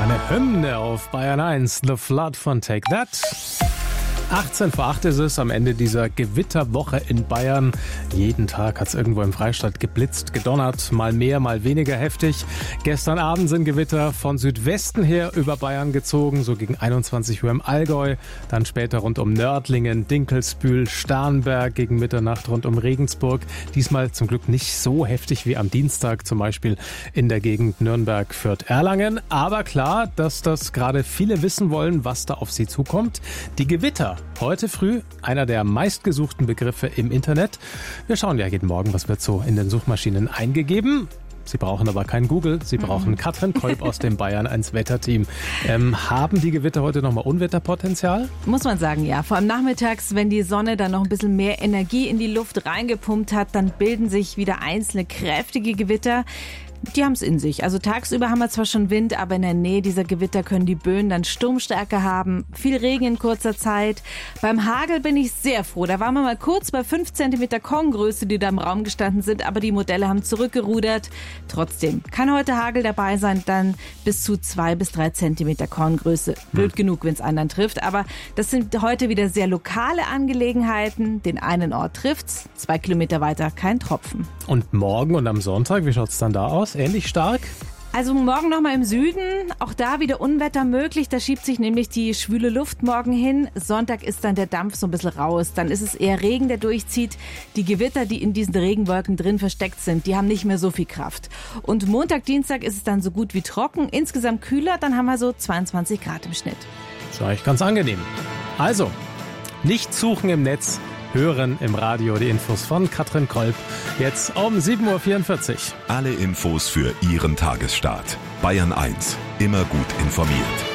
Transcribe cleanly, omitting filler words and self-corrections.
Eine Hymne auf Bayern 1, The Flood von Take That. 18 vor 8 ist es am Ende dieser Gewitterwoche in Bayern. Jeden Tag hat es irgendwo im Freistaat geblitzt, gedonnert, mal mehr, mal weniger heftig. Gestern Abend sind Gewitter von Südwesten her über Bayern gezogen, so gegen 21 Uhr im Allgäu. Dann später rund um Nördlingen, Dinkelsbühl, Starnberg, gegen Mitternacht rund um Regensburg. Diesmal zum Glück nicht so heftig wie am Dienstag, zum Beispiel in der Gegend Nürnberg, Fürth, Erlangen. Aber klar, dass das gerade viele wissen wollen, was da auf sie zukommt. Die Gewitter. Heute früh einer der meistgesuchten Begriffe im Internet. Wir schauen ja jeden Morgen, was wird so in den Suchmaschinen eingegeben. Sie brauchen aber kein Google, Sie brauchen Katrin Kolb aus dem Bayern 1 Wetterteam. Haben die Gewitter heute nochmal Unwetterpotenzial? Muss man sagen, ja. Vor allem nachmittags, wenn die Sonne dann noch ein bisschen mehr Energie in die Luft reingepumpt hat, dann bilden sich wieder einzelne kräftige Gewitter. Die haben es in sich. Also tagsüber haben wir zwar schon Wind, aber in der Nähe dieser Gewitter können die Böen dann Sturmstärke haben. Viel Regen in kurzer Zeit. Beim Hagel bin ich sehr froh. Da waren wir mal kurz bei 5 cm Korngröße, die da im Raum gestanden sind, aber die Modelle haben zurückgerudert. Trotzdem kann heute Hagel dabei sein, dann bis zu 2 bis 3 cm Korngröße. Blöd genug, wenn es einen dann trifft, aber das sind heute wieder sehr lokale Angelegenheiten. Den einen Ort trifft's, 2 Kilometer weiter kein Tropfen. Und morgen und am Sonntag, wie schaut's dann da aus? Ähnlich stark? Also morgen nochmal im Süden, auch da wieder Unwetter möglich, da schiebt sich nämlich die schwüle Luft morgen hin. Sonntag ist dann der Dampf so ein bisschen raus, dann ist es eher Regen, der durchzieht. Die Gewitter, die in diesen Regenwolken drin versteckt sind, die haben nicht mehr so viel Kraft. Und Montag, Dienstag ist es dann so gut wie trocken, insgesamt kühler, dann haben wir so 22 Grad im Schnitt. Das ist eigentlich ganz angenehm. Also, nicht suchen im Netz, hören im Radio. Die Infos von Katrin Kolb. Jetzt um 7.44 Uhr. Alle Infos für Ihren Tagesstart. Bayern 1. Immer gut informiert.